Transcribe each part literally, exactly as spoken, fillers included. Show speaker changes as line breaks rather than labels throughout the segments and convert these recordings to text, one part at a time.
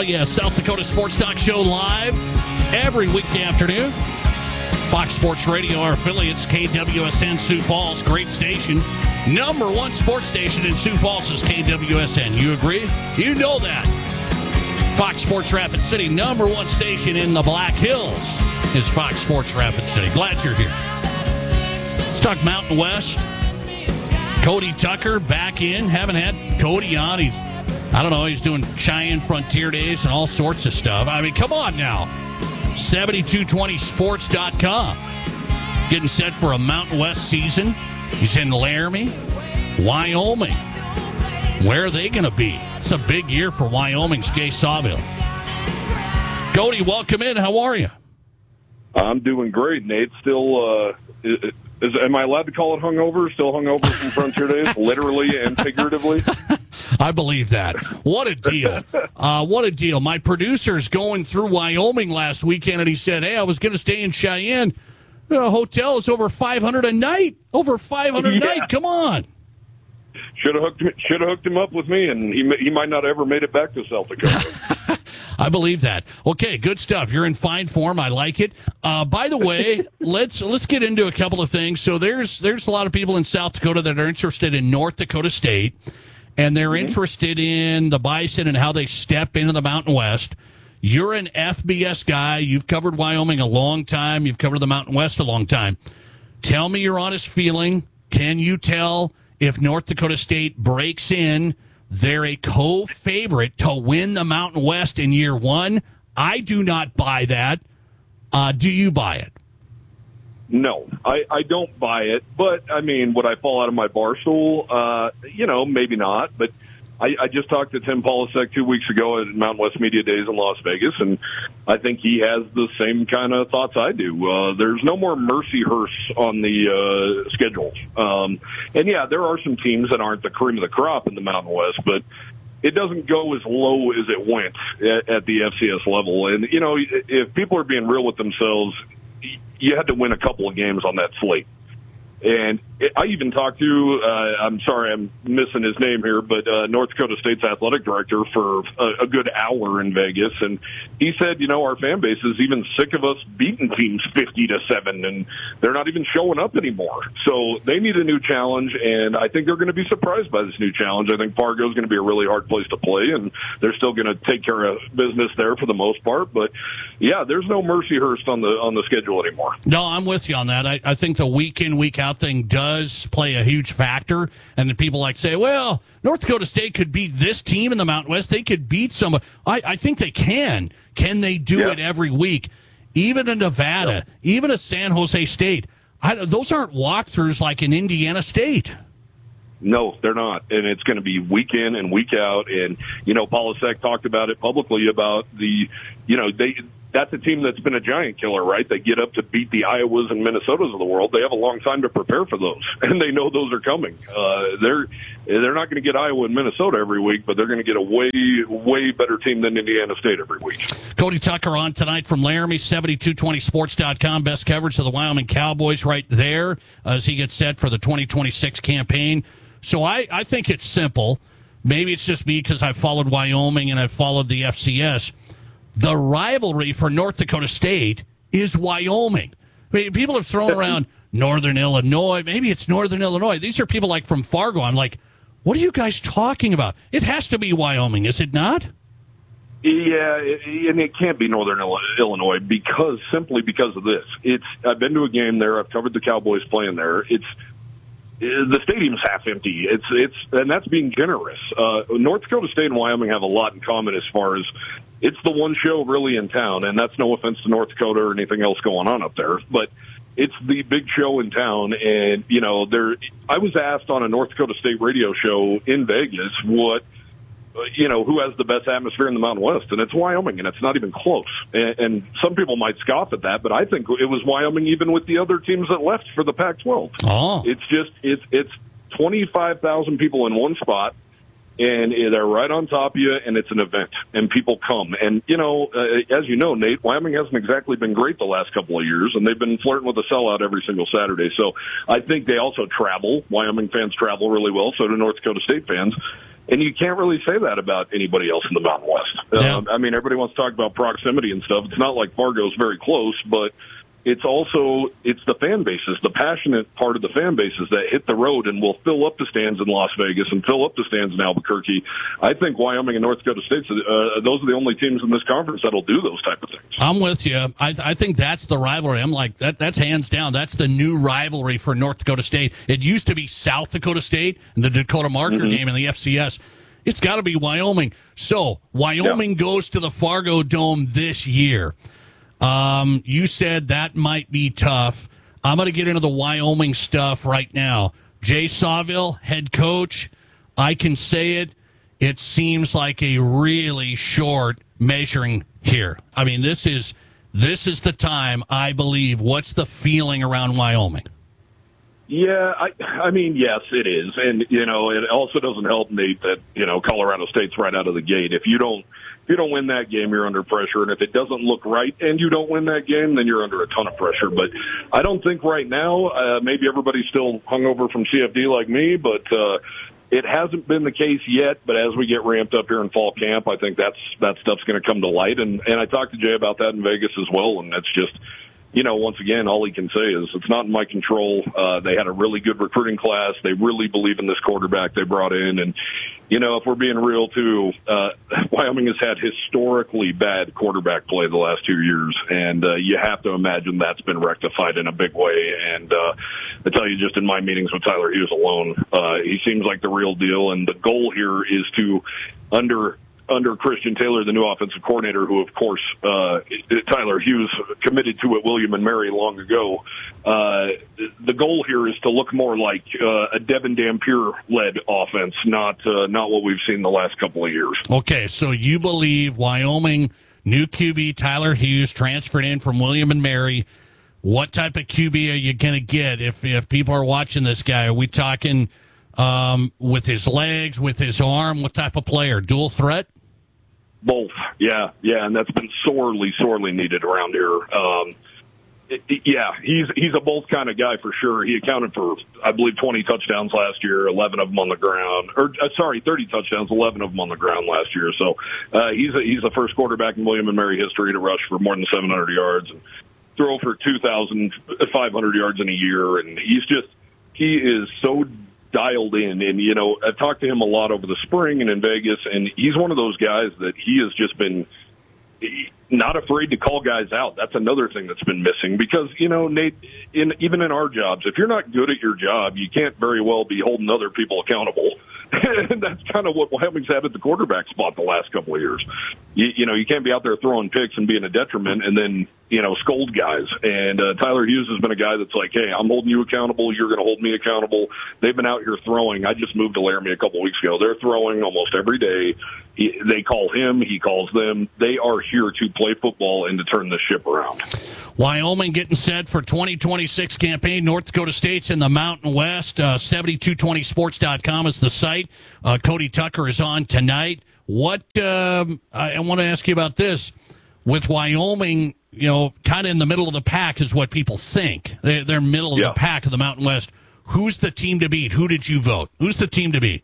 yeah, South Dakota Sports Talk Show live every weekday afternoon. Fox Sports Radio, our affiliates, K W S N Sioux Falls, great station. Number one sports station in Sioux Falls is K W S N. You agree? You know that. Fox Sports Rapid City, number one station in the Black Hills is Fox Sports Rapid City. Glad you're here. Let's talk Mountain West. Cody Tucker back in. Haven't had Cody on. He's, I don't know, he's doing Cheyenne Frontier Days and all sorts of stuff. I mean, come on now. seventy-two twenty sports dot com. Getting set for a Mountain West season. He's in Laramie, Wyoming. Where are they going to be? It's a big year for Wyoming's Jay Sawville. Cody, welcome in. How are you?
I'm doing great, Nate. Still, uh, is, is, am I allowed to call it hungover? Still hungover from Frontier Days, literally and figuratively?
I believe that. What a deal. Uh, what a deal. My producer's going through Wyoming last weekend, and he said, hey, I was going to stay in Cheyenne. The hotel is over five hundred dollars a night. Over five hundred dollars yeah. a night. Come on.
Should have hooked, should have hooked him up with me, and he, he might not ever made it back to South Dakota.
I believe that. Okay, good stuff. You're in fine form. I like it. Uh, by the way, let's let's get into a couple of things. So there's there's a lot of people in South Dakota that are interested in North Dakota State, and they're mm-hmm. interested in the Bison and how they step into the Mountain West. You're an F B S guy. You've covered Wyoming a long time. You've covered the Mountain West a long time. Tell me your honest feeling. Can you tell if North Dakota State breaks in, they're a co-favorite to win the Mountain West in year one? I do not buy that. Uh, do you buy it?
No, I, I don't buy it. But, I mean, would I fall out of my bar stool? Uh, you know, maybe not. But I, I just talked to Tim Polasek two weeks ago at Mountain West Media Days in Las Vegas, and I think he has the same kind of thoughts I do. Uh, there's no more Mercyhurst on the uh, schedule. Um, and, yeah, there are some teams that aren't the cream of the crop in the Mountain West, but it doesn't go as low as it went at, at the F C S level. And, you know, if people are being real with themselves, you had to win a couple of games on that slate. And I even talked to, uh, I'm sorry, I'm missing his name here, but uh, North Dakota State's athletic director for a, a good hour in Vegas. And he said, you know, our fan base is even sick of us beating teams fifty to seven, and they're not even showing up anymore. So they need a new challenge, and I think they're going to be surprised by this new challenge. I think Fargo is going to be a really hard place to play, and they're still going to take care of business there for the most part. But, yeah, there's no Mercyhurst on the on the schedule anymore.
No, I'm with you on that. I, I think the week in, week out thing does play a huge factor, and then people like say, well, North Dakota State could beat this team in the Mountain West. They could beat some. I, I think they can. Can they do yeah. it every week? Even in Nevada, yeah. even a San Jose State. I, those aren't walkthroughs like in Indiana State.
No, they're not. And it's going to be week in and week out. And, you know, Polasek talked about it publicly about the, you know, they, that's a team that's been a giant killer, right? They get up to beat the Iowas and Minnesotas of the world. They have a long time to prepare for those, and they know those are coming. Uh, they're they're not going to get Iowa and Minnesota every week, but they're going to get a way, way better team than Indiana State every week.
Cody Tucker on tonight from Laramie, seventy-two twenty sports dot com. Best coverage of the Wyoming Cowboys right there as he gets set for the twenty twenty-six campaign. So I, I think it's simple. Maybe it's just me because I've followed Wyoming and I've followed the F C S. The rivalry for North Dakota State is Wyoming. I mean, people have thrown around Northern Illinois. Maybe it's Northern Illinois. These are people like from Fargo. I'm like, what are you guys talking about? It has to be Wyoming, is it not?
Yeah, and it can't be Northern Illinois because simply because of this. It's I've been to a game there. I've covered the Cowboys playing there. It's the stadium's half empty. It's it's and that's being generous. Uh, North Dakota State and Wyoming have a lot in common as far as it's the one show really in town, and that's no offense to North Dakota or anything else going on up there, but it's the big show in town. And you know, there. I was asked on a North Dakota State radio show in Vegas what. You know, who has the best atmosphere in the Mountain West, and it's Wyoming, and it's not even close. And, and some people might scoff at that, but I think it was Wyoming even with the other teams that left for the Pac twelve.
Oh.
It's just, it's it's twenty-five thousand people in one spot, and they're right on top of you, and it's an event, and people come. And, you know, uh, as you know, Nate, Wyoming hasn't exactly been great the last couple of years, and they've been flirting with a sellout every single Saturday. So I think they also travel. Wyoming fans travel really well, so do North Dakota State fans. And you can't really say that about anybody else in the Mountain West.
Yeah.
Um, I mean, everybody wants to talk about proximity and stuff. It's not like Fargo's very close, but it's also, it's the fan bases, the passionate part of the fan bases that hit the road and will fill up the stands in Las Vegas and fill up the stands in Albuquerque. I think Wyoming and North Dakota State, uh, those are the only teams in this conference that'll do those type of things.
I'm with you. I, I think that's the rivalry. I'm like, that. that's hands down. That's the new rivalry for North Dakota State. It used to be South Dakota State and the Dakota Marker mm-hmm. game in the F C S. It's got to be Wyoming. So Wyoming yeah. goes to the Fargo Dome this year. Um, you said that might be tough. I'm going to get into the Wyoming stuff right now. Jay Sawville, head coach. I can say it. It seems like a really short measuring here. I mean, this is this is the time, I believe. What's the feeling around Wyoming?
Yeah, I, I mean, yes, it is. And, you know, it also doesn't help, Nate, that, you know, Colorado State's right out of the gate. If you don't, if you don't win that game, you're under pressure. And if it doesn't look right and you don't win that game, then you're under a ton of pressure. But I don't think right now, uh, maybe everybody's still hungover from C F D like me, but, uh, it hasn't been the case yet, but as we get ramped up here in fall camp, I think that's, that stuff's going to come to light. And, and I talked to Jay about that in Vegas as well. And it's just, you know, once again, all he can say is it's not in my control. Uh, they had a really good recruiting class. They really believe in this quarterback they brought in. And, you know, if we're being real, too, uh, Wyoming has had historically bad quarterback play the last two years. And uh, you have to imagine that's been rectified in a big way. And uh, I tell you, just in my meetings with Tyler Hughes alone, uh, he seems like the real deal. And the goal here is to, under under Christian Taylor, the new offensive coordinator, who, of course, uh, Tyler Hughes committed to at William and Mary long ago. Uh, the goal here is to look more like uh, a Devin Dampier-led offense, not uh, not what we've seen the last couple of years.
Okay, so you believe Wyoming, new Q B Tyler Hughes, transferred in from William and Mary. What type of Q B are you going to get if, if people are watching this guy? Are we talking um, with his legs, with his arm? What type of player? Dual threat?
Both, yeah, yeah, and that's been sorely, sorely needed around here. Um, it, it, yeah, he's he's a both kind of guy for sure. He accounted for, I believe, twenty touchdowns last year, eleven of them on the ground. Or uh, sorry, thirty touchdowns, eleven of them on the ground last year. So uh, he's a, he's the first quarterback in William and Mary history to rush for more than seven hundred yards and throw for two thousand five hundred yards in a year. And he's just he is so dialed in, and you know, I've talked to him a lot over the spring and in Vegas, and he's one of those guys that he has just been not afraid to call guys out. That's another thing that's been missing because, you know, Nate, in even in our jobs, if you're not good at your job, you can't very well be holding other people accountable. And that's kind of what Wyoming's had at the quarterback spot the last couple of years. You, you know, you can't be out there throwing picks and being a detriment and then, you know, scold guys. And uh, Tyler Hughes has been a guy that's like, hey, I'm holding you accountable. You're going to hold me accountable. They've been out here throwing. I just moved to Laramie a couple of weeks ago. They're throwing almost every day. He, they call him. He calls them. They are here to play football and to turn the ship around.
Wyoming getting set for twenty twenty-six campaign. North Dakota State's in the Mountain West. Uh, seventy-two twenty sports dot com is the site. Uh, Cody Tucker is on tonight. What um, I, I want to ask you about this. With Wyoming, you know, kind of in the middle of the pack is what people think. They're, they're middle of yeah. the pack of the Mountain West. Who's the team to beat? Who did you vote? Who's the team to beat?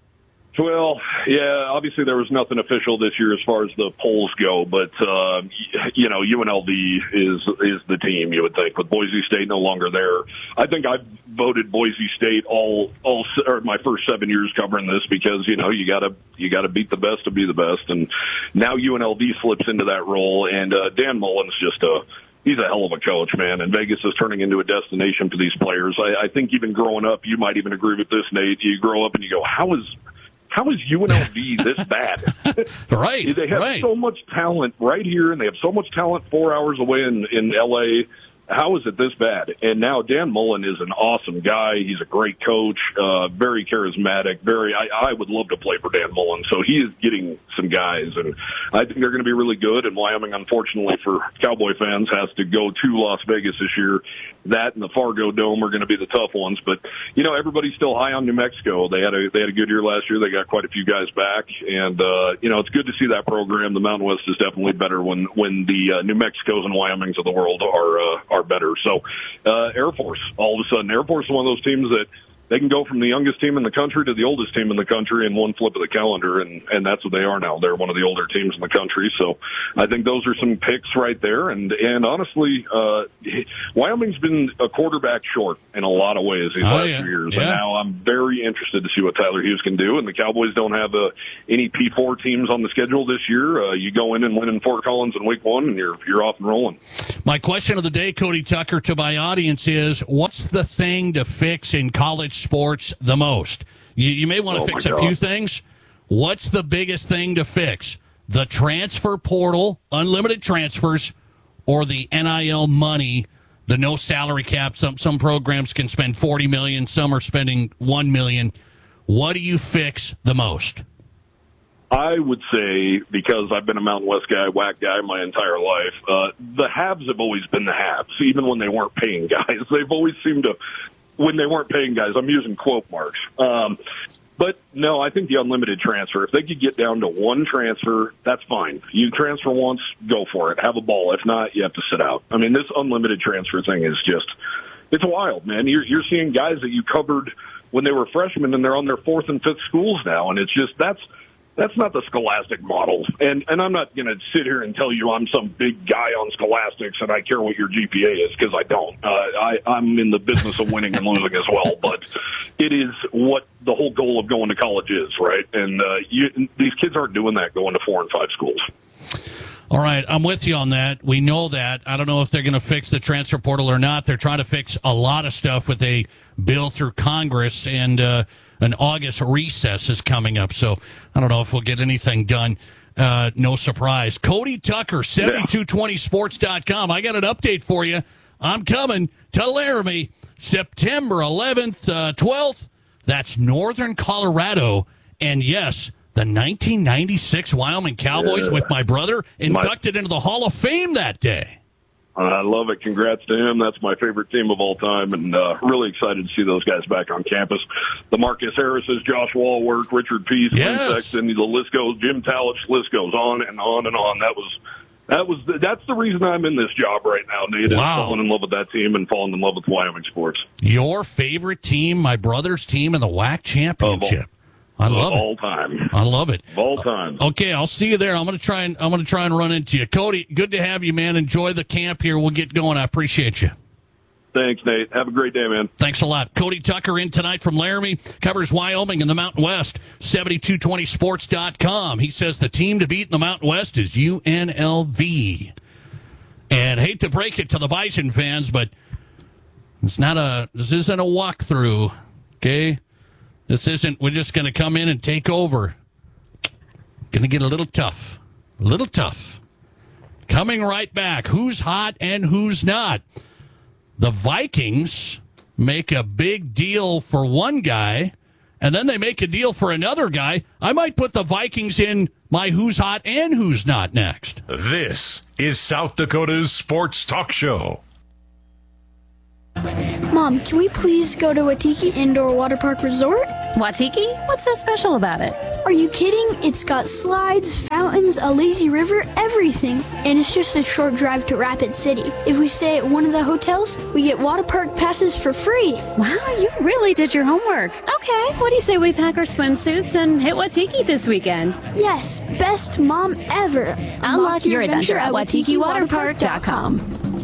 Well, yeah, obviously there was nothing official this year as far as the polls go, but, uh, you know, U N L V is is the team, you would think, with Boise State no longer there. I think I've voted Boise State all, all or my first seven years covering this because, you know, you gotta, you gotta beat the best to be the best. And now U N L V slips into that role, and uh, Dan Mullen's just a, he's a hell of a coach, man, and Vegas is turning into a destination for these players. I, I think even growing up, you might even agree with this, Nate. You grow up and you go, how is how is U N L V this bad?
Right.
They have
right.
so much talent right here, and they have so much talent four hours away in, in L A. How is it this bad? And now Dan Mullen is an awesome guy. He's a great coach, uh, very charismatic. Very, I, I would love to play for Dan Mullen. So he is getting some guys, and I think they're going to be really good. And Wyoming, unfortunately for Cowboy fans, has to go to Las Vegas this year. That and the Fargo Dome are going to be the tough ones. But you know, everybody's still high on New Mexico. They had a they had a good year last year. They got quite a few guys back, and uh, you know, it's good to see that program. The Mountain West is definitely better when when the uh, New Mexicos and Wyomings of the world are uh, are better. So, uh, Air Force, all of a sudden, Air Force is one of those teams that they can go from the youngest team in the country to the oldest team in the country in one flip of the calendar, and, and that's what they are now. They're one of the older teams in the country. So I think those are some picks right there. And, and honestly, uh, Wyoming's been a quarterback short in a lot of ways these
oh,
last
yeah.
few years.
Yeah.
And now I'm very interested to see what Tyler Hughes can do. And the Cowboys don't have uh, any P four teams on the schedule this year. Uh, you go in and win in Fort Collins in week one, and you're, you're off and rolling.
My question of the day, Cody Tucker, to my audience is, what's the thing to fix in college sports the most? You, you may want to
Oh,
fix
my
a
God.
few things. What's the biggest thing to fix? The transfer portal, unlimited transfers, or the N I L money, the no salary cap? Some some programs can spend forty million dollars, some are spending one million dollars. What do you fix the most?
I would say, because I've been a Mountain West guy, W A C guy my entire life, uh, the haves have always been the haves, even when they weren't paying guys. They've always seemed to, when they weren't paying guys, I'm using quote marks. Um, but no, I think the unlimited transfer, if they could get down to one transfer, that's fine. You transfer once, go for it. Have a ball. If not, you have to sit out. I mean, this unlimited transfer thing is just, it's wild, man. You're, you're seeing guys that you covered when they were freshmen, and they're on their fourth and fifth schools now, and it's just, that's, That's not the Scholastic model. And and I'm not going to sit here and tell you I'm some big guy on Scholastics and I care what your G P A is, because I don't. Uh, I, I'm in the business of winning and losing as well. But it is what the whole goal of going to college is, right? And uh, you, these kids aren't doing that going to four and five schools.
All right, I'm with you on that. We know that. I don't know if they're going to fix the transfer portal or not. They're trying to fix a lot of stuff with a bill through Congress, and uh, an August recess is coming up. So I don't know if we'll get anything done. Uh, no surprise. Cody Tucker, seventy-two twenty sports dot com. I got an update for you. I'm coming to Laramie September eleventh, uh, twelfth. That's Northern Colorado. And yes, the nineteen ninety-six Wyoming Cowboys,
yeah.
with my brother, inducted my, into the Hall of Fame that day.
I love it. Congrats to him. That's my favorite team of all time, and uh, really excited to see those guys back on campus. The Marcus Harris's, Josh Wallwork, Richard Peace,
yes.
Lynn Sexton, the list goes, Jim Talich, list goes on and on and on. That was that was the, that's the reason I'm in this job right now, Nate. Is
wow.
falling in love with that team and falling in love with Wyoming sports.
Your favorite team, my brother's team in the W A C championship. I love
of
it.
All time.
I love it.
Of all time.
Okay, I'll see you there. I'm gonna try and I'm gonna try and run into you, Cody. Good to have you, man. Enjoy the camp here. We'll get going. I appreciate you.
Thanks, Nate. Have a great day, man.
Thanks a lot. Cody Tucker in tonight from Laramie, covers Wyoming and the Mountain West. seventy-two twenty sports dot com. He says the team to beat in the Mountain West is U N L V. And hate to break it to the Bison fans, but it's not a. This isn't a walkthrough. Okay. This isn't, we're just going to come in and take over. Going to get a little tough. A little tough. Coming right back. Who's hot and who's not? The Vikings make a big deal for one guy, and then they make a deal for another guy. I might put the Vikings in my who's hot and who's not next.
This is South Dakota's Sports Talk Show.
Mom, can we please go to Watiki Indoor Water Park Resort?
Watiki? What's so special about it?
Are you kidding? It's got slides, fountains, a lazy river, everything. And it's just a short drive to Rapid City. If we stay at one of the hotels, we get water park passes for free.
Wow, you really did your homework. Okay, what do you say we pack our swimsuits and hit Watiki this weekend?
Yes, best mom ever.
Unlock, Unlock your adventure at watiki water park dot com.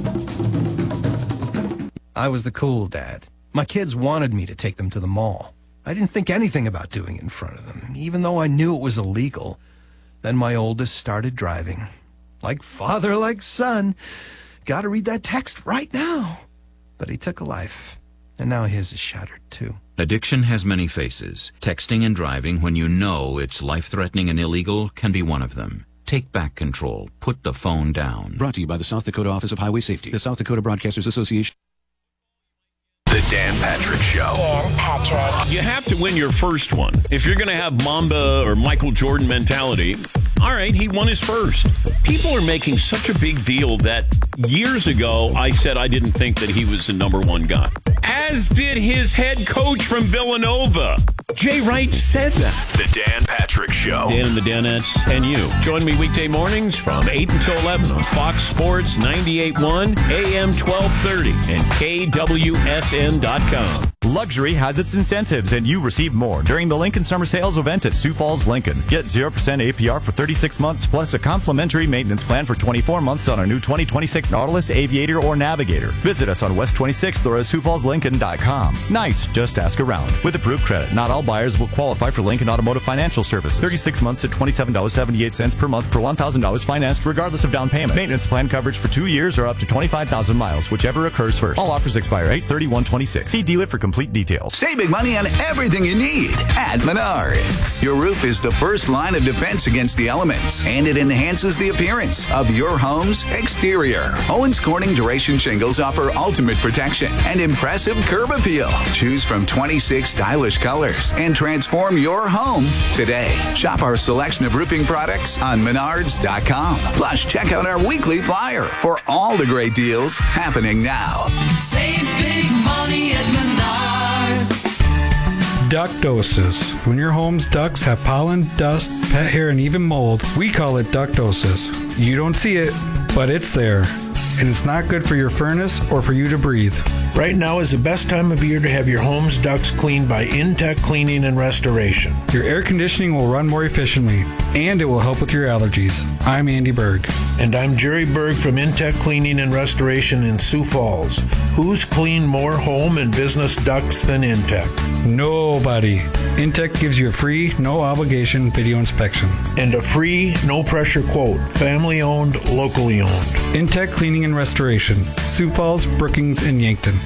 I was the cool dad. My kids wanted me to take them to the mall. I didn't think anything about doing it in front of them, even though I knew it was illegal. Then my oldest started driving. Like father, like son. Gotta read that text right now. But he took a life, and now his is shattered too.
Addiction has many faces. Texting and driving when you know it's life-threatening and illegal can be one of them. Take back control. Put the phone down.
Brought to you by the South Dakota Office of Highway Safety, the South Dakota Broadcasters Association.
The Dan Patrick Show.
Dan Patrick.
You have to win your first one. If you're going to have Mamba or Michael Jordan mentality, all right, he won his first. People are making such a big deal that years ago I said I didn't think that he was the number one guy. As did his head coach from Villanova. Jay Wright said that.
The Dan Patrick Show.
Dan and the Danettes and you. Join me weekday mornings from eight until eleven on Fox Sports ninety-eight point one, A M twelve thirty, and K W S N dot com.
Luxury has its incentives, and you receive more during the Lincoln Summer Sales event at Sioux Falls, Lincoln. Get zero percent A P R for thirty-six months, plus a complimentary maintenance plan for twenty-four months on our new twenty twenty-six Nautilus, Aviator, or Navigator. Visit us on West twenty-sixth or at sioux falls lincoln dot com. Nice, just ask around. With approved credit, not all buyers will qualify for Lincoln Automotive Financial Service. thirty-six months at twenty-seven dollars and seventy-eight cents per month per one thousand dollars financed regardless of down payment. Maintenance plan coverage for two years or up to twenty-five thousand miles, whichever occurs first. All offers expire eight thirty-one twenty-six. See dealer for complete details.
Saving money on everything you need at Menards. Your roof is the first line of defense against the elements, and it enhances the appearance of your home's exterior. Owens Corning Duration Shingles offer ultimate protection and impressive curb appeal. Choose from twenty-six stylish colors and transform your home today. Shop our selection of roofing products on menards dot com. Plus, check out our weekly flyer for all the great deals happening now.
Save big money at Menards.
Ductosis. When your home's ducts have pollen, dust, pet hair, and even mold, we call it ductosis. You don't see it, but it's there. And it's not good for your furnace or for you to breathe.
Right now is the best time of year to have your home's ducts cleaned by Intech Cleaning and Restoration.
Your air conditioning will run more efficiently, and it will help with your allergies. I'm Andy Berg.
And I'm Jerry Berg from Intech Cleaning and Restoration in Sioux Falls. Who's cleaned more home and business ducts than Intech?
Nobody. Intech gives you a free, no-obligation video inspection.
And a free, no-pressure quote. Family-owned, locally owned.
Intech Cleaning and Restoration. Sioux Falls, Brookings, and Yankton.